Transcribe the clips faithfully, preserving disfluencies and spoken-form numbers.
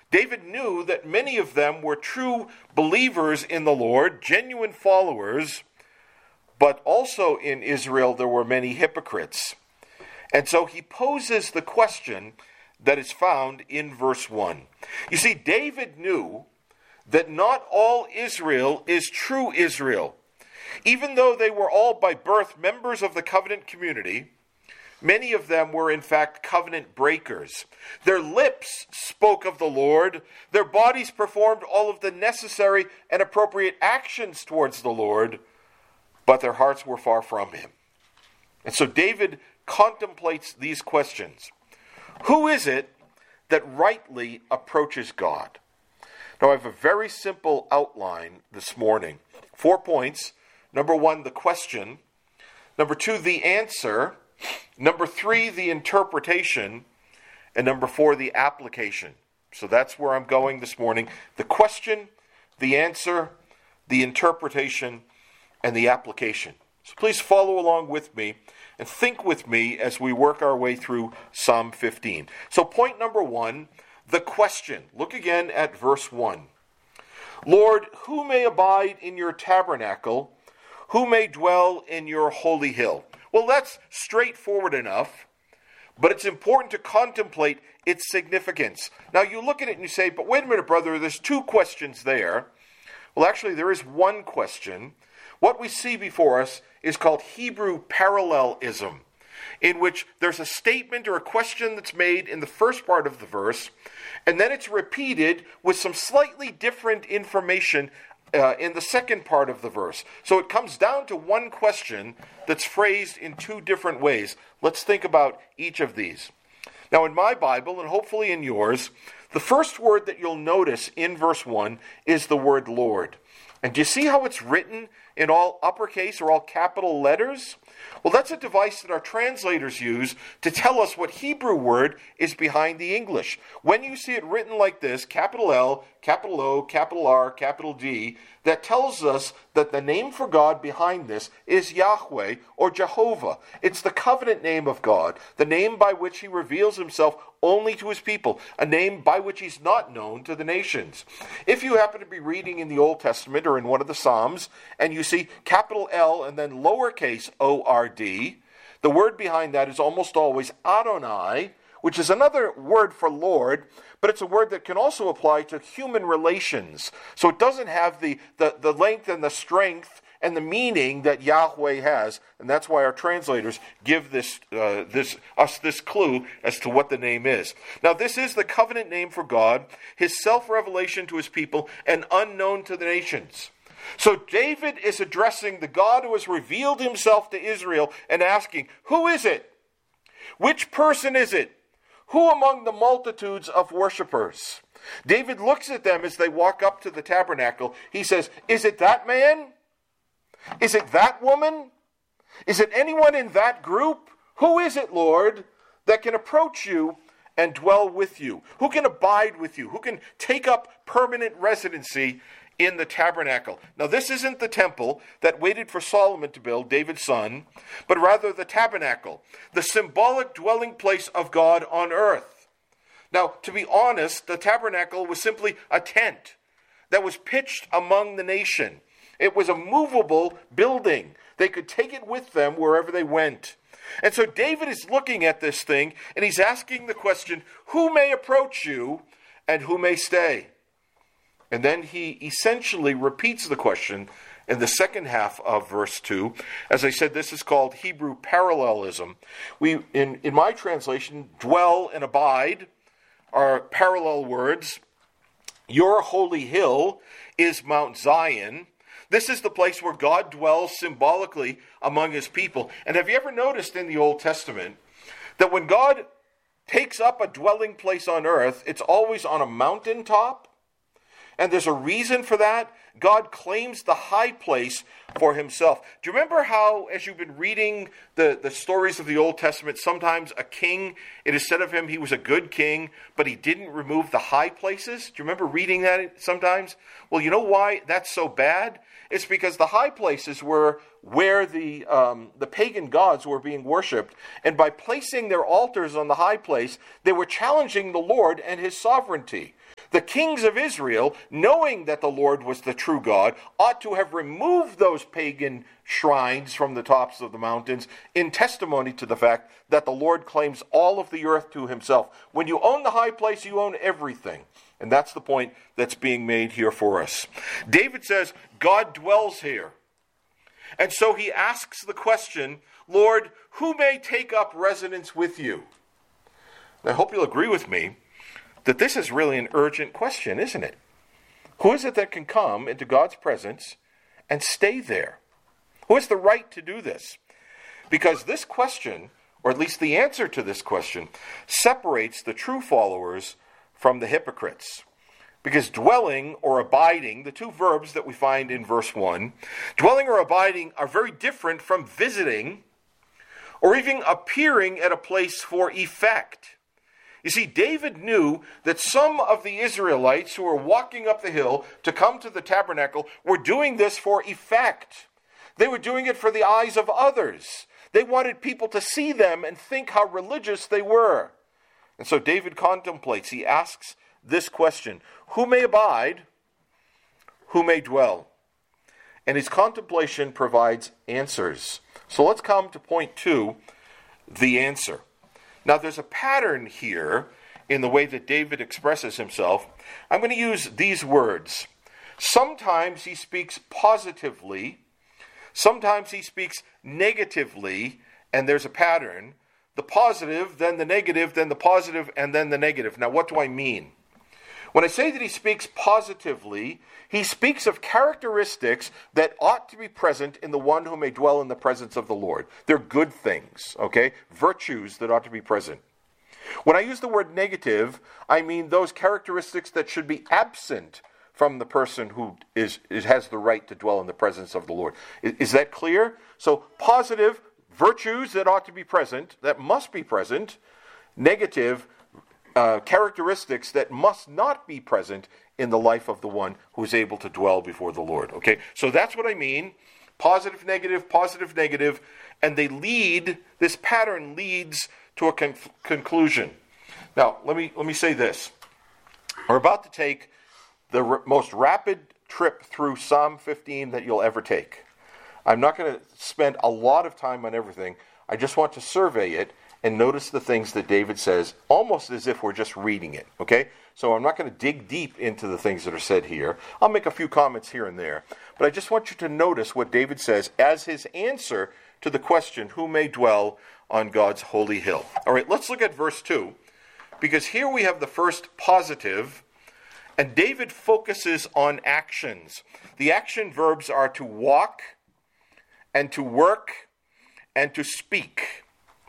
David knew that many of them were true believers in the Lord, genuine followers, but also in Israel there were many hypocrites. And so he poses the question that is found in verse one. You see, David knew that not all Israel is true Israel. Even though they were all by birth members of the covenant community, many of them were in fact covenant breakers. Their lips spoke of the Lord. Their bodies performed all of the necessary and appropriate actions towards the Lord, but their hearts were far from him. And so David contemplates these questions. Who is it that rightly approaches God? Now I have a very simple outline this morning. Four points. Number one, the question. Number two, the answer. Number three, the interpretation. And number four, the application. So that's where I'm going this morning. The question, the answer, the interpretation, and the application. So please follow along with me and think with me as we work our way through Psalm fifteen. So point number one, the question. Look again at verse one. Lord, who may abide in your tabernacle? Who may dwell in your holy hill? Well, that's straightforward enough, but it's important to contemplate its significance. Now, you look at it and you say, but wait a minute, brother, there's two questions there. Well, actually, there is one question. What we see before us is called Hebrew parallelism, in which there's a statement or a question that's made in the first part of the verse, and then it's repeated with some slightly different information uh, in the second part of the verse. So it comes down to one question that's phrased in two different ways. Let's think about each of these. Now, in my Bible, and hopefully in yours, the first word that you'll notice in verse one is the word Lord. And do you see how it's written in all uppercase or all capital letters? Well, that's a device that our translators use to tell us what Hebrew word is behind the English. When you see it written like this, capital L, capital O, capital R, capital D, that tells us that the name for God behind this is Yahweh or Jehovah. It's the covenant name of God, the name by which he reveals himself only to his people, a name by which he's not known to the nations. If you happen to be reading in the Old Testament or in one of the Psalms, and you see capital L and then lowercase O R D, the word behind that is almost always Adonai, which is another word for Lord, but it's a word that can also apply to human relations. So it doesn't have the, the, the length and the strength and the meaning that Yahweh has, and that's why our translators give this, uh, this us this clue as to what the name is. Now, this is the covenant name for God, his self-revelation to his people, and unknown to the nations. So David is addressing the God who has revealed himself to Israel and asking, who is it? Which person is it? Who among the multitudes of worshipers? David looks at them as they walk up to the tabernacle. He says, is it that man? Is it that woman? Is it anyone in that group? Who is it, Lord, that can approach you and dwell with you? Who can abide with you? Who can take up permanent residency in the tabernacle? Now, this isn't the temple that waited for Solomon to build, David's son, but rather the tabernacle, the symbolic dwelling place of God on earth. Now, to be honest, the tabernacle was simply a tent that was pitched among the nation. It was a movable building. They could take it with them wherever they went. And so David is looking at this thing, and he's asking the question, who may approach you and who may stay? And then he essentially repeats the question in the second half of verse two. As I said, this is called Hebrew parallelism. We, in, in my translation, dwell and abide are parallel words. Your holy hill is Mount Zion. This is the place where God dwells symbolically among his people. And have you ever noticed in the Old Testament that when God takes up a dwelling place on earth, it's always on a mountaintop? And there's a reason for that. God claims the high place for himself. Do you remember how, as you've been reading the, the stories of the Old Testament, sometimes a king, it is said of him he was a good king, but he didn't remove the high places? Do you remember reading that sometimes? Well, you know why that's so bad? It's because the high places were where the um, the pagan gods were being worshipped. And by placing their altars on the high place, they were challenging the Lord and his sovereignty. The kings of Israel, knowing that the Lord was the true God, ought to have removed those pagan shrines from the tops of the mountains in testimony to the fact that the Lord claims all of the earth to himself. When you own the high place, you own everything. And that's the point that's being made here for us. David says, God dwells here. And so he asks the question, Lord, who may take up residence with you? And I hope you'll agree with me that this is really an urgent question, isn't it? Who is it that can come into God's presence and stay there? Who has the right to do this? Because this question, or at least the answer to this question, separates the true followers from the hypocrites. Because dwelling or abiding, the two verbs that we find in verse one, dwelling or abiding are very different from visiting or even appearing at a place for effect. You see, David knew that some of the Israelites who were walking up the hill to come to the tabernacle were doing this for effect. They were doing it for the eyes of others. They wanted people to see them and think how religious they were. And so David contemplates, he asks this question, who may abide, who may dwell? And his contemplation provides answers. So let's come to point two, the answer. Now there's a pattern here in the way that David expresses himself. I'm going to use these words. Sometimes he speaks positively, sometimes he speaks negatively, and there's a pattern. The positive, then the negative, then the positive, and then the negative. Now what do I mean? When I say that he speaks positively, he speaks of characteristics that ought to be present in the one who may dwell in the presence of the Lord. They're good things, okay? Virtues that ought to be present. When I use the word negative, I mean those characteristics that should be absent from the person who is, is has the right to dwell in the presence of the Lord. Is, is that clear? So positive, virtues that ought to be present, that must be present. Negative, Uh, characteristics that must not be present in the life of the one who is able to dwell before the Lord. Okay, so that's what I mean. Positive, negative, positive, negative, and they lead, this pattern leads to a con- conclusion. Now, let me let me say this. We're about to take the r- most rapid trip through Psalm fifteen that you'll ever take. I'm not going to spend a lot of time on everything. I just want to survey it and notice the things that David says, almost as if we're just reading it, okay? So I'm not going to dig deep into the things that are said here. I'll make a few comments here and there. But I just want you to notice what David says as his answer to the question, who may dwell on God's holy hill? All right, let's look at verse two, because here we have the first positive, and David focuses on actions. The action verbs are to walk, and to work, and to speak.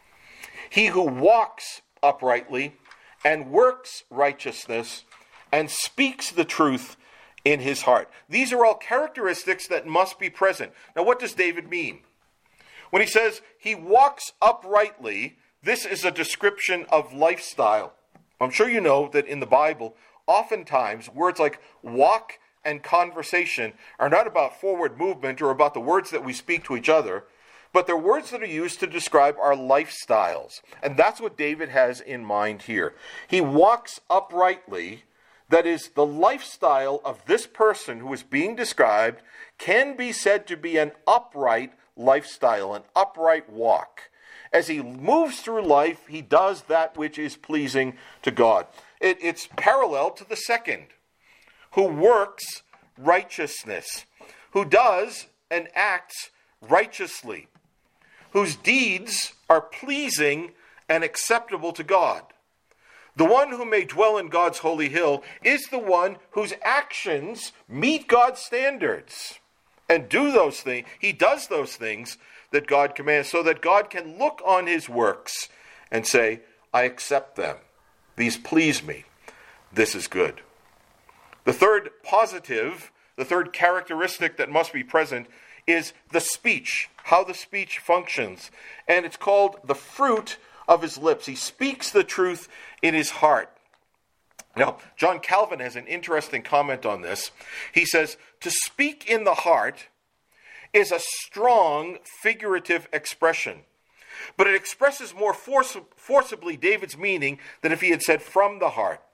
He who walks uprightly and works righteousness and speaks the truth in his heart. These are all characteristics that must be present. Now, what does David mean? When he says he walks uprightly, this is a description of lifestyle. I'm sure you know that in the Bible, oftentimes words like walk and conversation are not about forward movement or about the words that we speak to each other, but they're words that are used to describe our lifestyles. And that's what David has in mind here. He walks uprightly. That is, the lifestyle of this person who is being described can be said to be an upright lifestyle, an upright walk. As he moves through life, he does that which is pleasing to God. It, it's parallel to the second, who works righteousness, who does and acts righteously, whose deeds are pleasing and acceptable to God. The one who may dwell in God's holy hill is the one whose actions meet God's standards and do those things. He does those things that God commands so that God can look on his works and say, I accept them. These please me. This is good. The third positive, the third characteristic that must be present is the speech, how the speech functions. And it's called the fruit of his lips. He speaks the truth in his heart. Now, John Calvin has an interesting comment on this. He says, to speak in the heart is a strong figurative expression, but it expresses more forci- forcibly David's meaning than if he had said from the heart.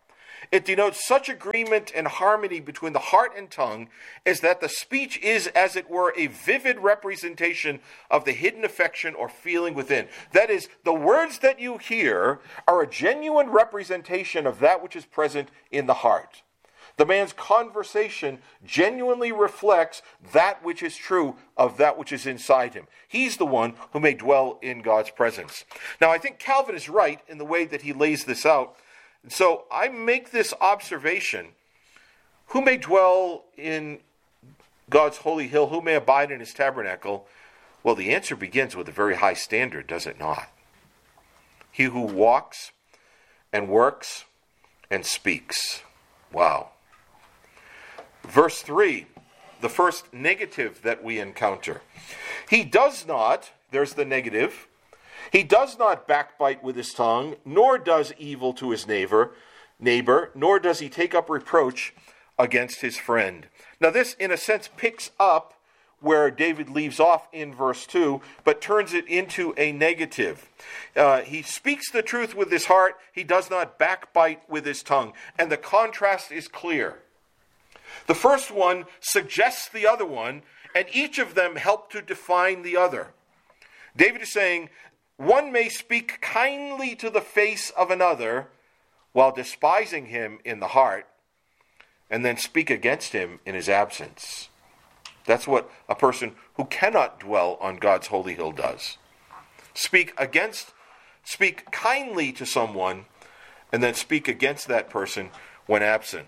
It denotes such agreement and harmony between the heart and tongue as that the speech is, as it were, a vivid representation of the hidden affection or feeling within. That is, the words that you hear are a genuine representation of that which is present in the heart. The man's conversation genuinely reflects that which is true of that which is inside him. He's the one who may dwell in God's presence. Now, I think Calvin is right in the way that he lays this out. And so I make this observation. Who may dwell in God's holy hill? Who may abide in his tabernacle? Well, the answer begins with a very high standard, does it not? He who walks and works and speaks. Wow. Verse three, the first negative that we encounter. He does not, there's the negative, he does not backbite with his tongue, nor does evil to his neighbor, neighbor, nor does he take up reproach against his friend. Now this, in a sense, picks up where David leaves off in verse two, but turns it into a negative. Uh, he speaks the truth with his heart, he does not backbite with his tongue. And the contrast is clear. The first one suggests the other one, and each of them help to define the other. David is saying, one may speak kindly to the face of another while despising him in the heart, and then speak against him in his absence. That's what a person who cannot dwell on God's holy hill does. Speak against, speak kindly to someone, and then speak against that person when absent.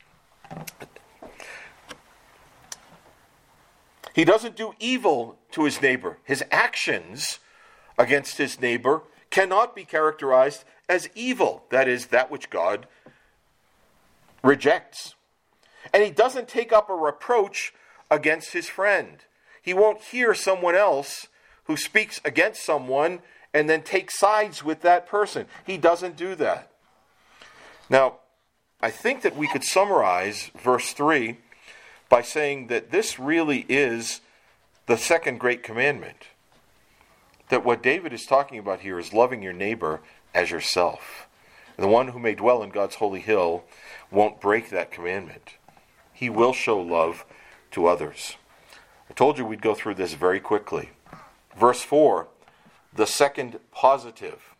He doesn't do evil to his neighbor. His actions against his neighbor cannot be characterized as evil. That is, that which God rejects. And he doesn't take up a reproach against his friend. He won't hear someone else who speaks against someone and then take sides with that person. He doesn't do that. Now, I think that we could summarize verse three by saying that this really is the second great commandment. That what David is talking about here is loving your neighbor as yourself. And the one who may dwell in God's holy hill won't break that commandment. He will show love to others. I told you we'd go through this very quickly. Verse four, the second positive.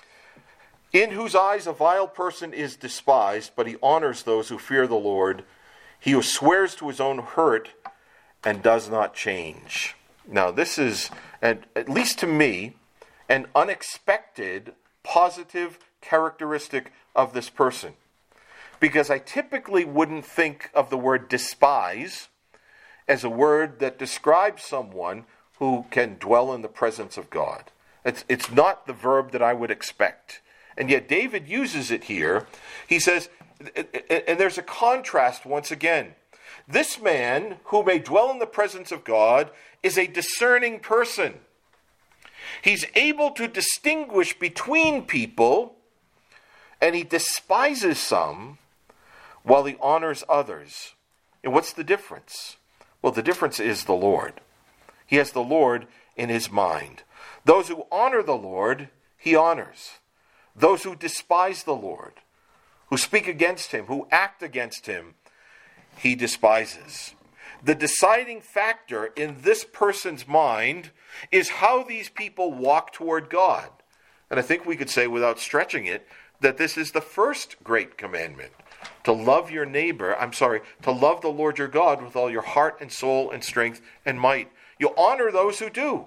In whose eyes a vile person is despised, but he honors those who fear the Lord. He who swears to his own hurt and does not change. Now this is, and at least to me, an unexpected positive characteristic of this person. Because I typically wouldn't think of the word despise as a word that describes someone who can dwell in the presence of God. It's, it's not the verb that I would expect. And yet David uses it here. He says, and there's a contrast once again. This man who may dwell in the presence of God is a discerning person. He's able to distinguish between people, and he despises some while he honors others. And what's the difference? Well, the difference is the Lord. He has the Lord in his mind. Those who honor the Lord, he honors. Those who despise the Lord, who speak against him, who act against him, he despises. The deciding factor in this person's mind is how these people walk toward God. And I think we could say, without stretching it, that this is the first great commandment. To love your neighbor, I'm sorry, to love the Lord your God with all your heart and soul and strength and might. You honor those who do,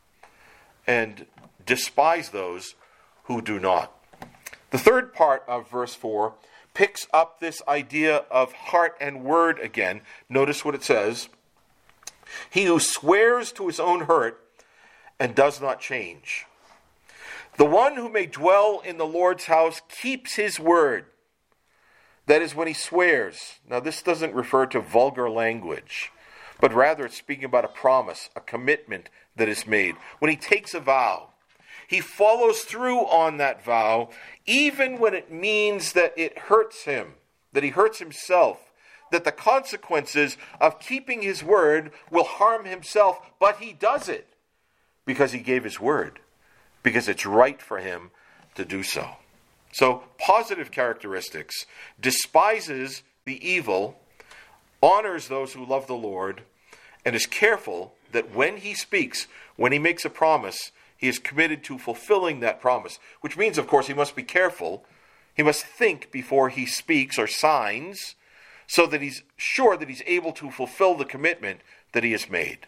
and despise those who do not. The third part of verse four picks up this idea of heart and word again. Notice what it says. He who swears to his own hurt and does not change. The one who may dwell in the Lord's house keeps his word. That is when he swears. Now this doesn't refer to vulgar language, but rather it's speaking about a promise, a commitment that is made. When he takes a vow, he follows through on that vow, even when it means that it hurts him, that he hurts himself, that the consequences of keeping his word will harm himself, but he does it because he gave his word, because it's right for him to do so. So, positive characteristics: despises the evil, honors those who love the Lord, and is careful that when he speaks, when he makes a promise, he is committed to fulfilling that promise. Which means, of course, he must be careful. He must think before he speaks or signs, so that he's sure that he's able to fulfill the commitment that he has made.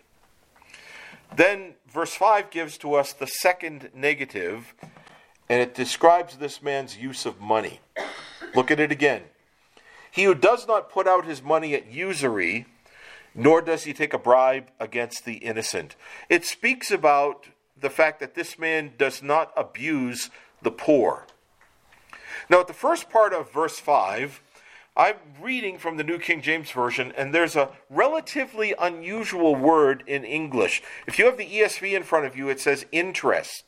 Then verse five gives to us the second negative, and it describes this man's use of money. Look at it again. He who does not put out his money at usury, nor does he take a bribe against the innocent. It speaks about the fact that this man does not abuse the poor. Now, at the first part of verse five, I'm reading from the New King James Version, and there's a relatively unusual word in English. If you have the E S V in front of you, it says interest.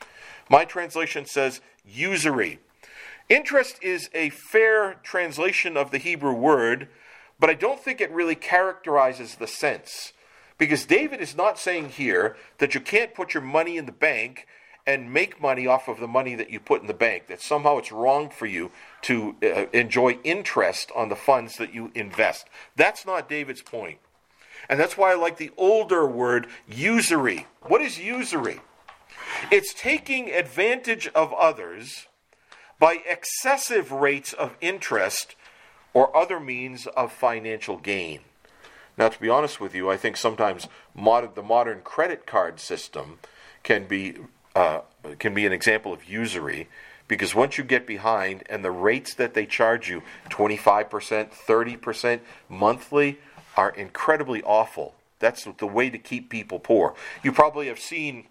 My translation says usury. Interest is a fair translation of the Hebrew word, but I don't think it really characterizes the sense. Because David is not saying here that you can't put your money in the bank and make money off of the money that you put in the bank, that somehow it's wrong for you to uh, enjoy interest on the funds that you invest. That's not David's point. And that's why I like the older word, usury. What is usury? It's taking advantage of others by excessive rates of interest or other means of financial gain. Now, to be honest with you, I think sometimes modern, the modern credit card system can be uh, can be an example of usury, because once you get behind and the rates that they charge you, twenty-five percent, thirty percent monthly, are incredibly awful. That's the way to keep people poor. You probably have seen,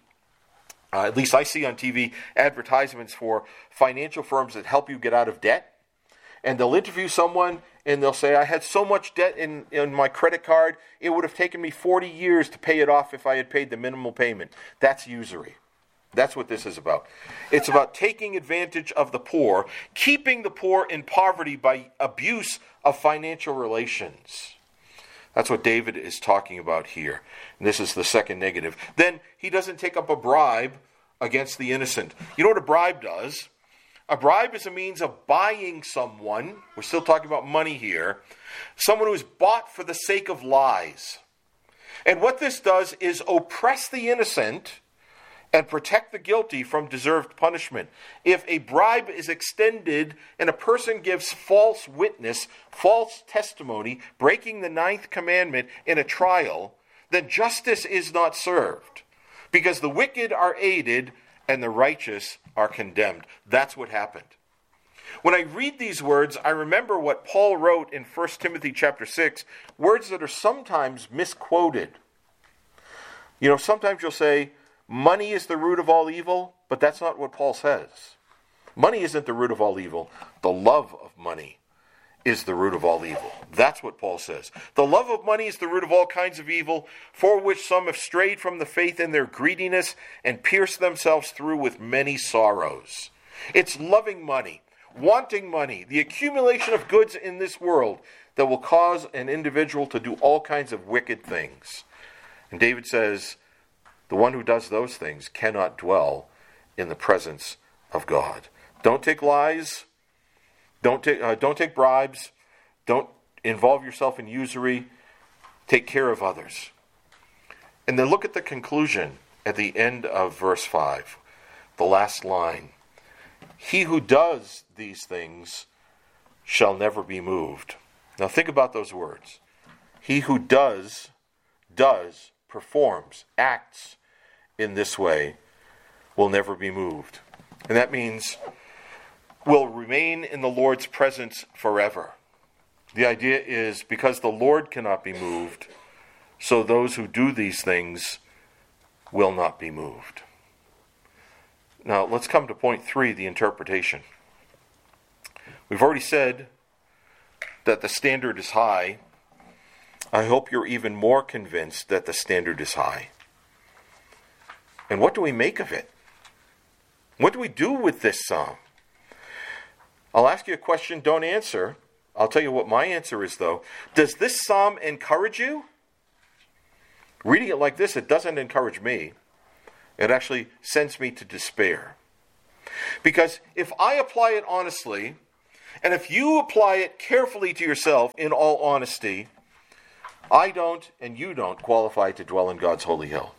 uh, at least I see on T V, advertisements for financial firms that help you get out of debt. And they'll interview someone and they'll say, I had so much debt in, in my credit card, it would have taken me forty years to pay it off if I had paid the minimal payment. That's usury. That's what this is about. It's about taking advantage of the poor, keeping the poor in poverty by abuse of financial relations. That's what David is talking about here. And this is the second negative. Then he doesn't take up a bribe against the innocent. You know what a bribe does? A bribe is a means of buying someone, we're still talking about money here, someone who is bought for the sake of lies. And what this does is oppress the innocent and protect the guilty from deserved punishment. If a bribe is extended and a person gives false witness, false testimony, breaking the ninth commandment in a trial, then justice is not served, because the wicked are aided and the righteous are condemned. That's what happened. When I read these words, I remember what Paul wrote in First Timothy chapter six, words that are sometimes misquoted. You know, sometimes you'll say, money is the root of all evil, but that's not what Paul says. Money isn't the root of all evil. The love of money is the root of all evil. That's what Paul says. The love of money is the root of all kinds of evil, for which some have strayed from the faith in their greediness and pierced themselves through with many sorrows. It's loving money, wanting money, the accumulation of goods in this world that will cause an individual to do all kinds of wicked things. And David says, the one who does those things cannot dwell in the presence of God. Don't take lies. Don't take, uh, don't take bribes. Don't involve yourself in usury. Take care of others. And then look at the conclusion at the end of verse five. The last line. He who does these things shall never be moved. Now think about those words. He who does, does, performs, acts in this way will never be moved. And that means will remain in the Lord's presence forever. The idea is because the Lord cannot be moved, so those who do these things will not be moved. Now let's come to point three, the interpretation. We've already said that the standard is high. I hope you're even more convinced that the standard is high. And what do we make of it? What do we do with this psalm? I'll ask you a question, don't answer. I'll tell you what my answer is, though. Does this psalm encourage you? Reading it like this, it doesn't encourage me. It actually sends me to despair. Because if I apply it honestly, and if you apply it carefully to yourself in all honesty, I don't and you don't qualify to dwell in God's holy hill.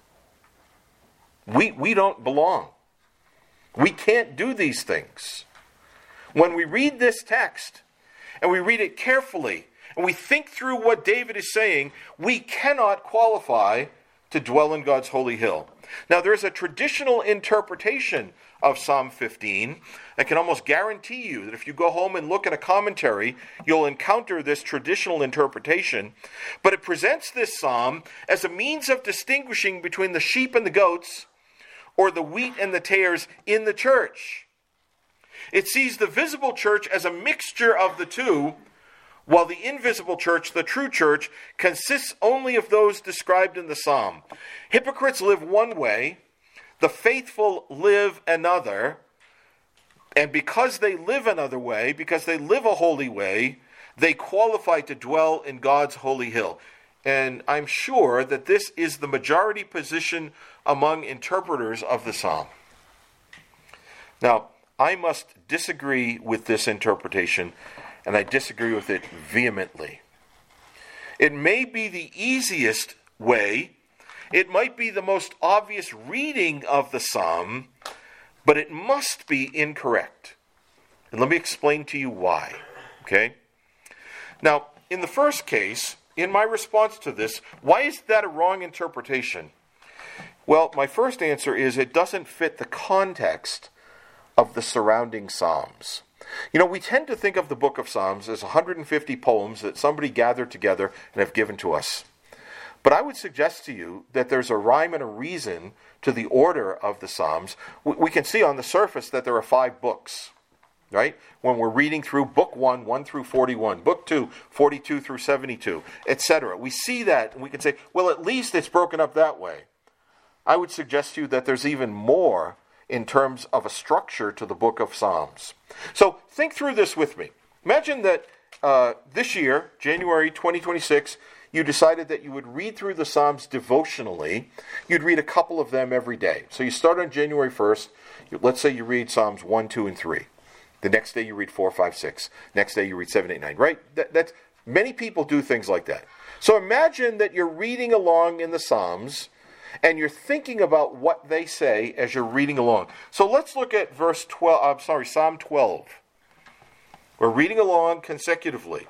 We, we don't belong. We can't do these things. When we read this text, and we read it carefully, and we think through what David is saying, we cannot qualify to dwell in God's holy hill. Now, there's a traditional interpretation of Psalm fifteen. I can almost guarantee you that if you go home and look at a commentary, you'll encounter this traditional interpretation. But it presents this psalm as a means of distinguishing between the sheep and the goats, or the wheat and the tares in the church. It sees the visible church as a mixture of the two, while the invisible church, the true church, consists only of those described in the psalm. Hypocrites live one way, the faithful live another, and because they live another way, because they live a holy way, they qualify to dwell in God's holy hill. And I'm sure that this is the majority position among interpreters of the psalm. Now, I must disagree with this interpretation, and I disagree with it vehemently. It may be the easiest way, it might be the most obvious reading of the psalm, but it must be incorrect. And let me explain to you why. Okay? Now, in the first case, in my response to this, why is that a wrong interpretation? Well, my first answer is it doesn't fit the context of the surrounding psalms. You know, we tend to think of the book of Psalms as one hundred fifty poems that somebody gathered together and have given to us. But I would suggest to you that there's a rhyme and a reason to the order of the Psalms. We can see on the surface that there are five books, right? When we're reading through book one, one through forty-one, book two, forty-two through seventy-two, et cetera. We see that and we can say, well, at least it's broken up that way. I would suggest to you that there's even more in terms of a structure to the book of Psalms. So think through this with me. Imagine that uh, this year, January twenty twenty-six, you decided that you would read through the Psalms devotionally. You'd read a couple of them every day. So you start on January first. Let's say you read Psalms one, two, and three. The next day you read four, five, six. Next day you read seven, eight, nine. Right? That, that's, many people do things like that. So imagine that you're reading along in the Psalms, and you're thinking about what they say as you're reading along. So let's look at verse twelve. I'm sorry, Psalm twelve. We're reading along consecutively.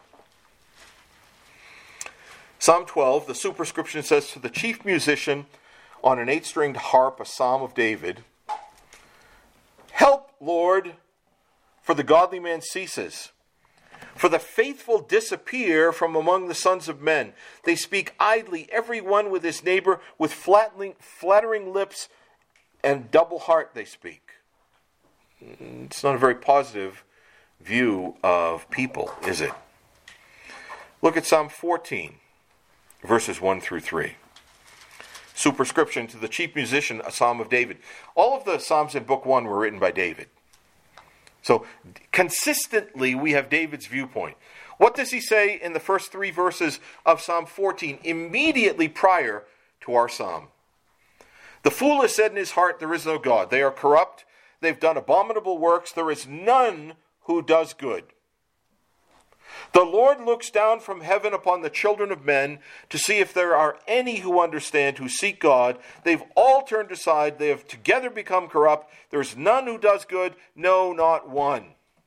Psalm twelve, the superscription says, to the chief musician on an eight-stringed harp, a psalm of David. Help, Lord, for the godly man ceases. For the faithful disappear from among the sons of men. They speak idly, every one with his neighbor, with flattering, flattering lips and double heart they speak. It's not a very positive view of people, is it? Look at Psalm fourteen, verses one through three. Superscription to the chief musician, a psalm of David. All of the psalms in book one were written by David. So, consistently, we have David's viewpoint. What does he say in the first three verses of Psalm fourteen, immediately prior to our psalm? The fool has said in his heart, there is no God. They are corrupt. They've done abominable works. There is none who does good. The Lord looks down from heaven upon the children of men to see if there are any who understand, who seek God. They've all turned aside. They have together become corrupt. There's none who does good. No, not one.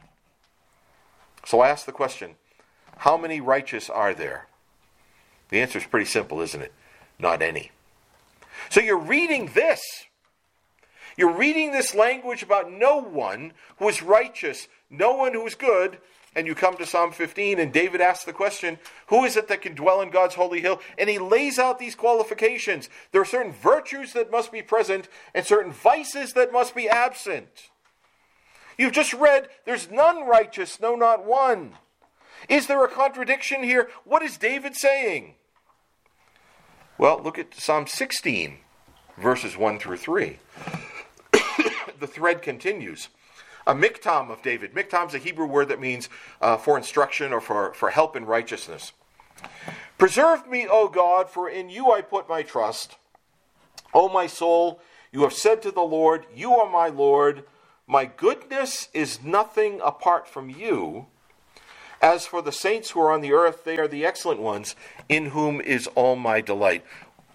So I ask the question, how many righteous are there? The answer is pretty simple, isn't it? Not any. So you're reading this. You're reading this language about no one who is righteous, no one who is good. And you come to Psalm fifteen, and David asks the question, who is it that can dwell in God's holy hill? And he lays out these qualifications. There are certain virtues that must be present, and certain vices that must be absent. You've just read, there's none righteous, no, not one. Is there a contradiction here? What is David saying? Well, look at Psalm sixteen, verses one through three. The thread continues. A miktam of David. Miktam is a Hebrew word that means uh, for instruction or for, for help in righteousness. Preserve me, O God, for in you I put my trust. O my soul, you have said to the Lord, you are my Lord. my goodness is nothing apart from you. As for the saints who are on the earth, they are the excellent ones, in whom is all my delight.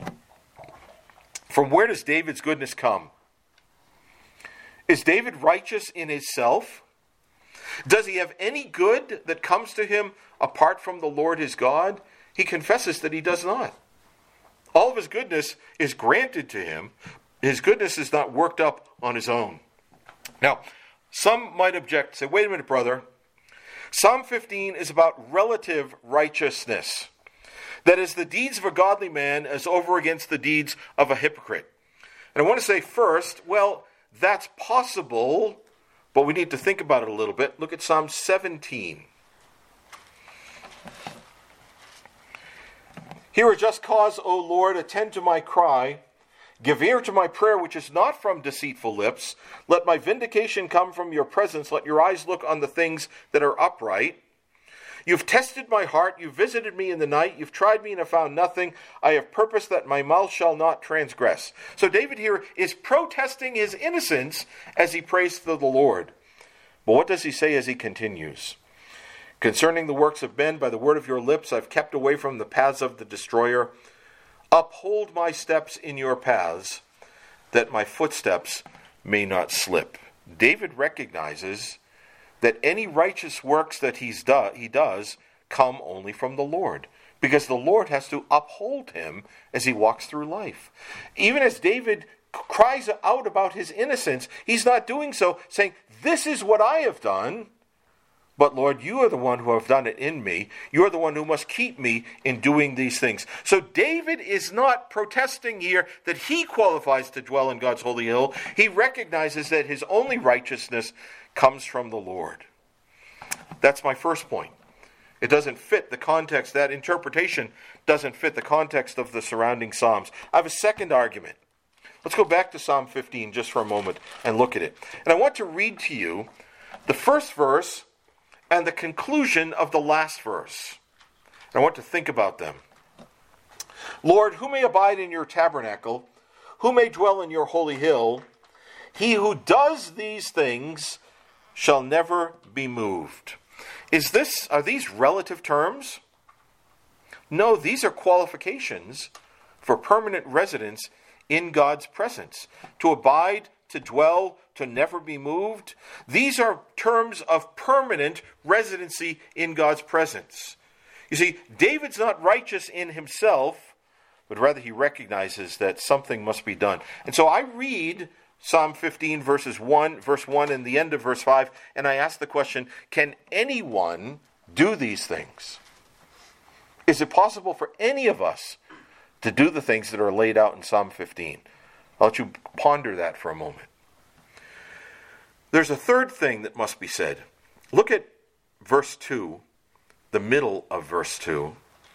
From where does David's goodness come? Is David righteous in himself? Does he have any good that comes to him apart from the Lord his God? He confesses that he does not. All of his goodness is granted to him. His goodness is not worked up on his own. Now, some might object, say, wait a minute, brother. Psalm fifteen is about relative righteousness. That is, the deeds of a godly man as over against the deeds of a hypocrite. And I want to say first, well, that's possible, but we need to think about it a little bit. Look at Psalm seventeen. Hear a just cause, O Lord, attend to my cry. Give ear to my prayer, which is not from deceitful lips. Let my vindication come from your presence. Let your eyes look on the things that are upright. You've tested my heart. You've visited me in the night. You've tried me and have found nothing. I have purposed that my mouth shall not transgress. So David here is protesting his innocence as he prays to the Lord. But what does he say as he continues? Concerning the works of men, by the word of your lips, I've kept away from the paths of the destroyer. Uphold my steps in your paths, that my footsteps may not slip. David recognizes that any righteous works that he's do, he does come only from the Lord, because the Lord has to uphold him as he walks through life. Even as David cries out about his innocence, he's not doing so saying, this is what I have done, but Lord, you are the one who have done it in me. You are the one who must keep me in doing these things. So David is not protesting here that he qualifies to dwell in God's holy hill. He recognizes that his only righteousness comes from the Lord. That's my first point. It doesn't fit the context. That interpretation doesn't fit the context of the surrounding Psalms. I have a second argument. Let's go back to Psalm fifteen just for a moment and look at it. And I want to read to you the first verse and the conclusion of the last verse. I want to think about them. Lord, who may abide in your tabernacle? Who may dwell in your holy hill? He who does these things shall never be moved. Is this, are these relative terms? No, these are qualifications for permanent residence in God's presence. To abide, to dwell, to never be moved. These are terms of permanent residency in God's presence. You see, David's not righteous in himself, but rather he recognizes that something must be done. And so I read Psalm fifteen, verses one, verse one, and the end of verse five, and I ask the question, can anyone do these things? Is it possible for any of us to do the things that are laid out in Psalm fifteen? I'll let you ponder that for a moment. There's a third thing that must be said. Look at verse two, the middle of verse two.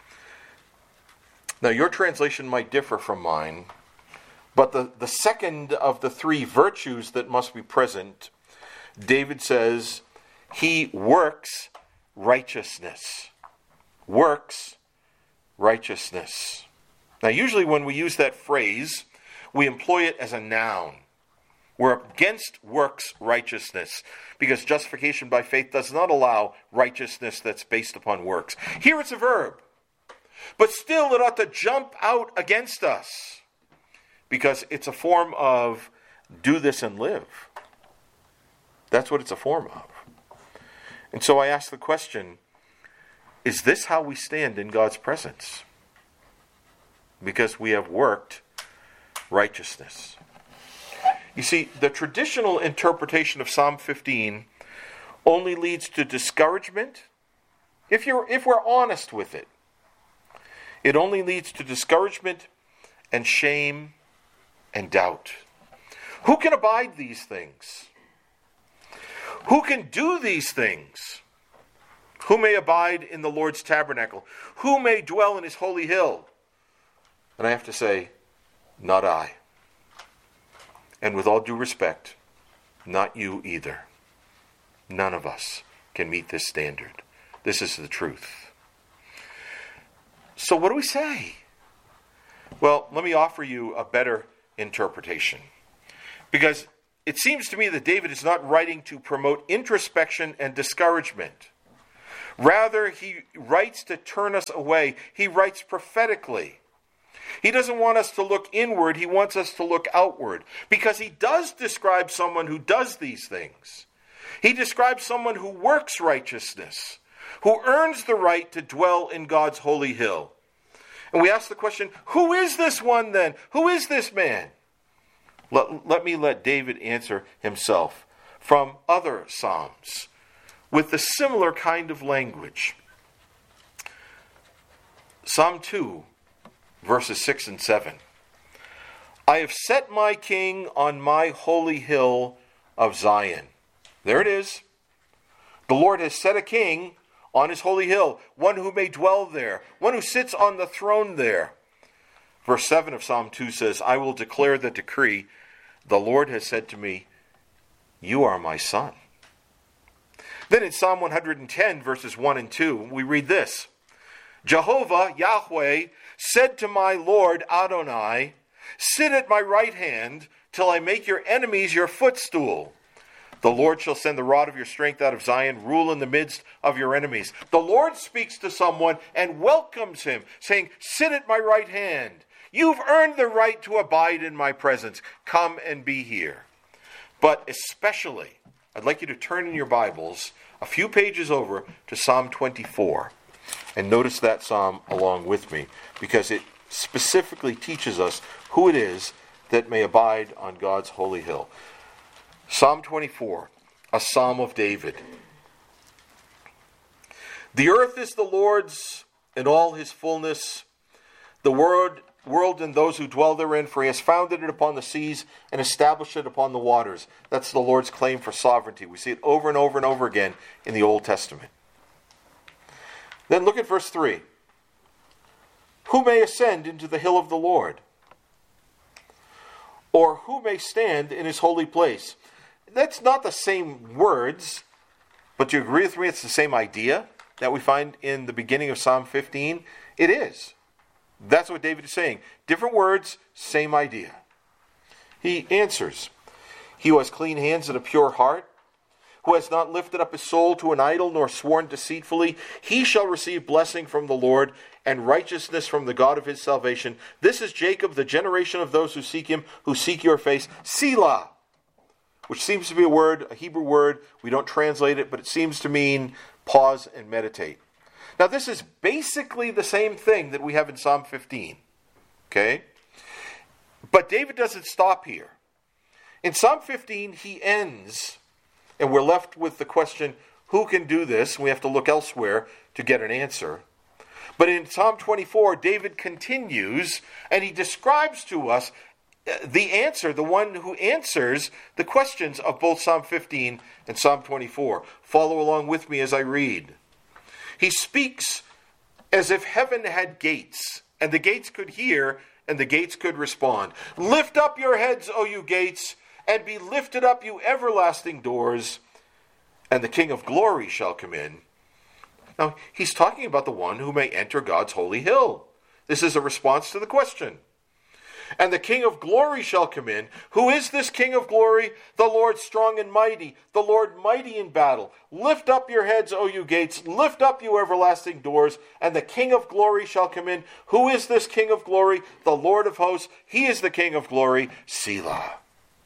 Now, your translation might differ from mine, but the, the second of the three virtues that must be present, David says, he works righteousness. Works righteousness. Now, usually when we use that phrase, we employ it as a noun. We're against works righteousness, because justification by faith does not allow righteousness that's based upon works. Here it's a verb, but still it ought to jump out against us, because it's a form of do this and live. That's what it's a form of. And so I ask the question, is this how we stand in God's presence? Because we have worked righteousness. You see, the traditional interpretation of Psalm fifteen only leads to discouragement. If you're, if we're honest with it, it only leads to discouragement and shame and doubt. Who can abide these things? Who can do these things? Who may abide in the Lord's tabernacle? Who may dwell in his holy hill? And I have to say, not I. And with all due respect, not you either. None of us can meet this standard. This is the truth. So what do we say? Well, let me offer you a better interpretation. Because it seems to me that David is not writing to promote introspection and discouragement. Rather, he writes to turn us away. He writes prophetically. He doesn't want us to look inward. He wants us to look outward. Because he does describe someone who does these things. He describes someone who works righteousness, who earns the right to dwell in God's holy hill. And we ask the question, who is this one then? Who is this man? Let, let me let David answer himself from other Psalms with the similar kind of language. Psalm two, verses six and seven. I have set my king on my holy hill of Zion. There it is. The Lord has set a king on his holy hill, one who may dwell there, one who sits on the throne there. Verse seven of Psalm two says, I will declare the decree. The Lord has said to me, you are my son. Then in Psalm one hundred ten, verses one and two, we read this. Jehovah, Yahweh, said to my Lord Adonai, sit at my right hand till I make your enemies your footstool. The Lord shall send the rod of your strength out of Zion, rule in the midst of your enemies. The Lord speaks to someone and welcomes him, saying, sit at my right hand. You've earned the right to abide in my presence. Come and be here. But especially, I'd like you to turn in your Bibles a few pages over to Psalm twenty-four. And notice that psalm along with me, because it specifically teaches us who it is that may abide on God's holy hill. Psalm twenty-four, a psalm of David. The earth is the Lord's and all his fullness, the world, world and those who dwell therein, for he has founded it upon the seas and established it upon the waters. That's the Lord's claim for sovereignty. We see it over and over and over again in the Old Testament. Then look at verse three. Who may ascend into the hill of the Lord? Or who may stand in his holy place? That's not the same words, but do you agree with me it's the same idea that we find in the beginning of Psalm fifteen? It is. That's what David is saying. Different words, same idea. He answers, he who has clean hands and a pure heart, who has not lifted up his soul to an idol, nor sworn deceitfully, he shall receive blessing from the Lord, and righteousness from the God of his salvation. This is Jacob, the generation of those who seek him, who seek your face. Selah, which seems to be a word, a Hebrew word. We don't translate it, but it seems to mean pause and meditate. Now, this is basically the same thing that we have in Psalm fifteen. Okay? But David doesn't stop here. In Psalm fifteen, he ends, and we're left with the question, who can do this? We have to look elsewhere to get an answer. But in Psalm twenty-four, David continues, and he describes to us the answer, the one who answers the questions of both Psalm fifteen and Psalm twenty-four. Follow along with me as I read. He speaks as if heaven had gates, and the gates could hear, and the gates could respond. Lift up your heads, O you gates, and be lifted up, you everlasting doors, and the King of glory shall come in. Now, he's talking about the one who may enter God's holy hill. This is a response to the question. And the King of glory shall come in. Who is this King of glory? The Lord strong and mighty, the Lord mighty in battle. Lift up your heads, O you gates. Lift up, you everlasting doors, and the King of glory shall come in. Who is this King of glory? The Lord of hosts. He is the King of glory. Selah.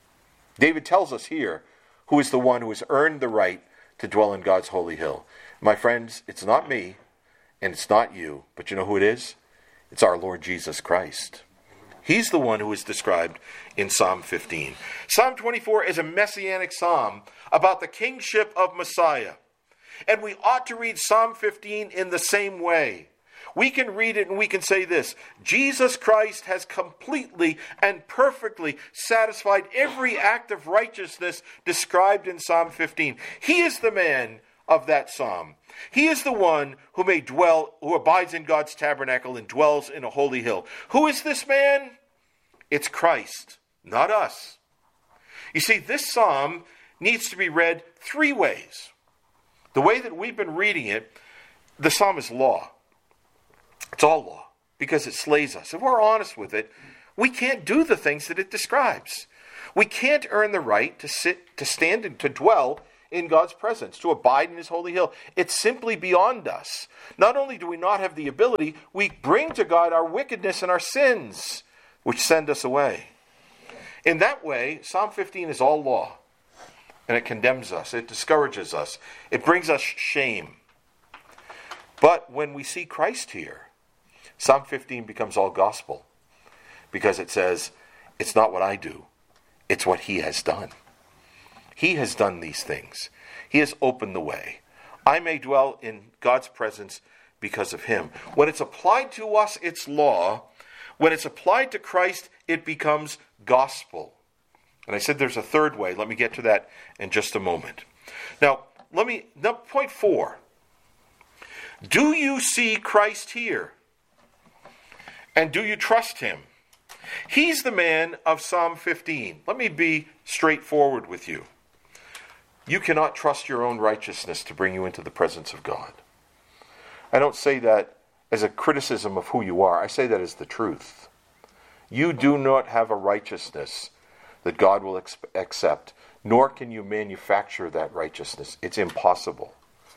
David tells us here who is the one who has earned the right to dwell in God's holy hill. My friends, it's not me, and it's not you, but you know who it is? It's our Lord Jesus Christ. He's the one who is described in Psalm fifteen. Psalm twenty-four is a messianic psalm about the kingship of Messiah. And we ought to read Psalm fifteen in the same way. We can read it and we can say this: Jesus Christ has completely and perfectly satisfied every act of righteousness described in Psalm fifteen. He is the man of that psalm. He is the one who may dwell, who abides in God's tabernacle and dwells in a holy hill. Who is this man? It's Christ, not us. You see, this psalm needs to be read three ways. The way that we've been reading it, the psalm is law. It's all law, because it slays us. If we're honest with it, we can't do the things that it describes. We can't earn the right to sit, to stand, and to dwell in God's presence, to abide in his holy hill. It's simply beyond us. Not only do we not have the ability, we bring to God our wickedness and our sins, which send us away. In that way, Psalm fifteen is all law, and it condemns us, it discourages us, it brings us shame. But when we see Christ here, Psalm fifteen becomes all gospel, because it says, it's not what I do, it's what he has done. He has done these things. He has opened the way. I may dwell in God's presence because of him. When it's applied to us, it's law. When it's applied to Christ, it becomes gospel. And I said there's a third way. Let me get to that in just a moment. Now, let me, now point four. Do you see Christ here? And do you trust him? He's the man of Psalm fifteen. Let me be straightforward with you. You cannot trust your own righteousness to bring you into the presence of God. I don't say that as a criticism of who you are. I say that as the truth. You do not have a righteousness that God will ex- accept, nor can you manufacture that righteousness. It's impossible.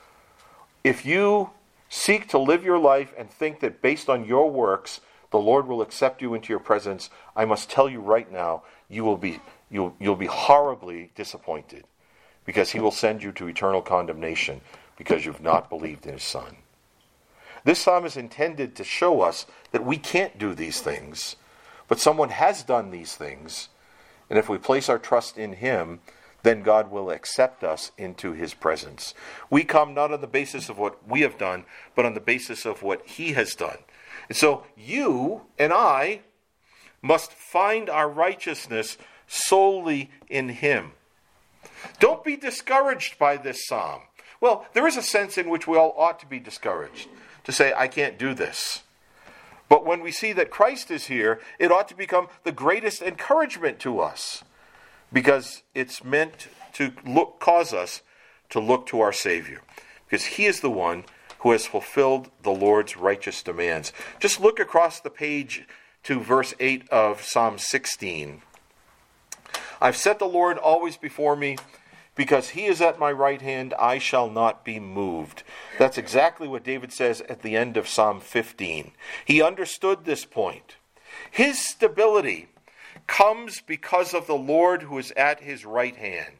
If you seek to live your life and think that based on your works, the Lord will accept you into your presence, I must tell you right now, you will be you'll, you'll be horribly disappointed, because he will send you to eternal condemnation because you've not believed in his Son. This psalm is intended to show us that we can't do these things, but someone has done these things, and if we place our trust in him, then God will accept us into his presence. We come not on the basis of what we have done, but on the basis of what he has done. And so you and I must find our righteousness solely in him. Don't be discouraged by this psalm. Well, there is a sense in which we all ought to be discouraged, to say, I can't do this. But when we see that Christ is here, it ought to become the greatest encouragement to us, because it's meant to look, cause us to look to our Savior, because he is the one who has fulfilled the Lord's righteous demands. Just look across the page to verse eight of Psalm sixteen. I've set the Lord always before me, because he is at my right hand, I shall not be moved. That's exactly what David says at the end of Psalm fifteen. He understood this point. His stability comes because of the Lord who is at his right hand.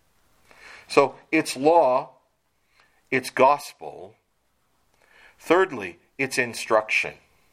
So it's law, it's gospel. Thirdly, it's instruction.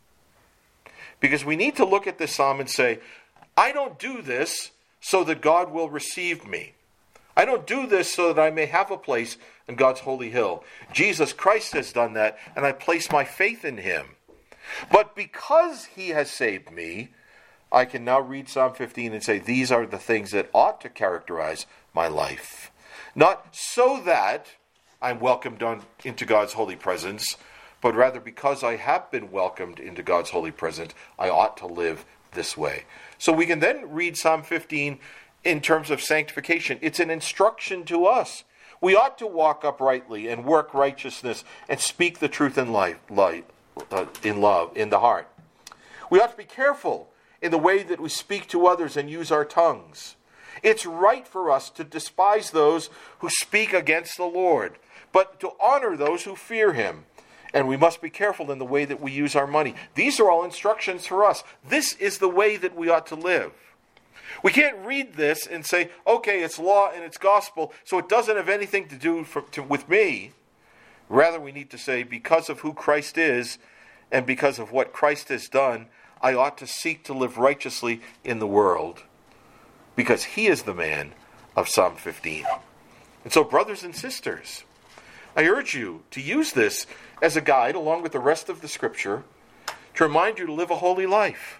Because we need to look at this psalm and say, I don't do this so that God will receive me. I don't do this so that I may have a place in God's holy hill. Jesus Christ has done that, and I place my faith in him. But because he has saved me, I can now read Psalm fifteen and say, these are the things that ought to characterize my life. Not so that I'm welcomed on, into God's holy presence, but rather because I have been welcomed into God's holy presence, I ought to live this way. So we can then read Psalm fifteen in terms of sanctification. It's an instruction to us. We ought to walk uprightly and work righteousness and speak the truth in life, light, uh, in love, in the heart. We ought to be careful in the way that we speak to others and use our tongues. It's right for us to despise those who speak against the Lord, but to honor those who fear him. And we must be careful in the way that we use our money. These are all instructions for us. This is the way that we ought to live. We can't read this and say, okay, it's law and it's gospel, so it doesn't have anything to do for, to, with me. Rather, we need to say, because of who Christ is and because of what Christ has done, I ought to seek to live righteously in the world, because he is the man of Psalm fifteen. And so, brothers and sisters, I urge you to use this as a guide, along with the rest of the Scripture, to remind you to live a holy life,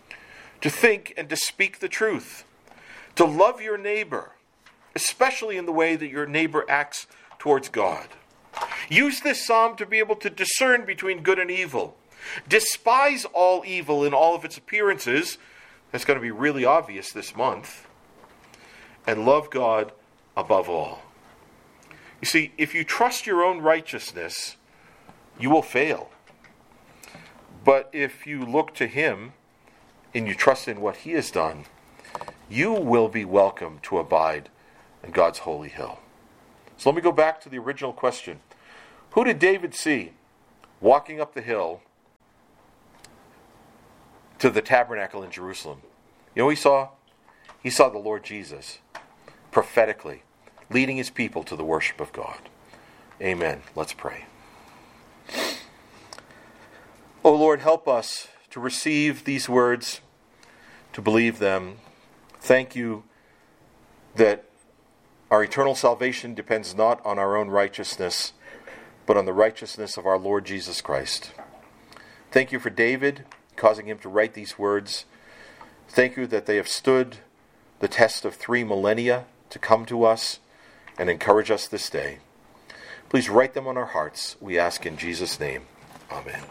to think and to speak the truth, to love your neighbor, especially in the way that your neighbor acts towards God. Use this psalm to be able to discern between good and evil. Despise all evil in all of its appearances. That's going to be really obvious this month. And love God above all. You see, if you trust your own righteousness, you will fail. But if you look to him and you trust in what he has done, you will be welcome to abide in God's holy hill. So let me go back to the original question. Who did David see walking up the hill to the tabernacle in Jerusalem? You know what he saw? He saw the Lord Jesus, prophetically, leading his people to the worship of God. Amen. Let's pray. O Lord, help us to receive these words, to believe them. Thank you that our eternal salvation depends not on our own righteousness, but on the righteousness of our Lord Jesus Christ. Thank you for David, causing him to write these words. Thank you that they have stood the test of three millennia to come to us and encourage us this day. Please write them on our hearts, we ask in Jesus' name. Amen.